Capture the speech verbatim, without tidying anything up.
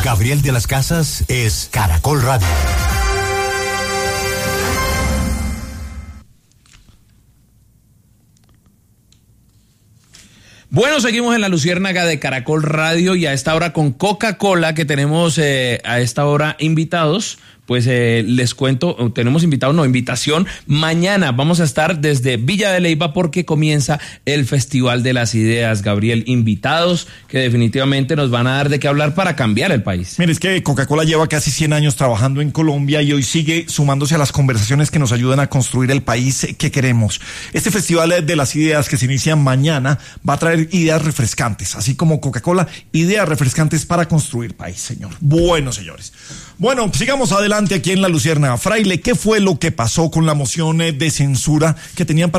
Gabriel de las Casas es Caracol Radio. Bueno, seguimos en la Luciérnaga de Caracol Radio y a esta hora con Coca-Cola, que tenemos eh, a esta hora invitados. Pues eh, les cuento, tenemos invitados, no, invitación. Mañana vamos a estar desde Villa de Leyva porque comienza el Festival de las Ideas. Gabriel, invitados que definitivamente nos van a dar de qué hablar para cambiar el país. Mire, es que Coca-Cola lleva casi cien años trabajando en Colombia y hoy sigue sumándose a las conversaciones que nos ayudan a construir el país que queremos. Este Festival de las Ideas que se inicia mañana va a traer ideas refrescantes, así como Coca-Cola, ideas refrescantes para construir país, señor. Bueno, señores. Bueno, sigamos adelante aquí en La Luciérnaga. Fraile, ¿qué fue lo que pasó con la moción de censura que tenían para